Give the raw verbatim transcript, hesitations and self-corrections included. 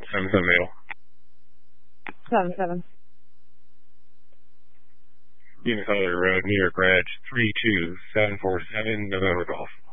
seven seven Maple. Seven seven. Unit Color Road, New York Reg three two seven four seven November Golf.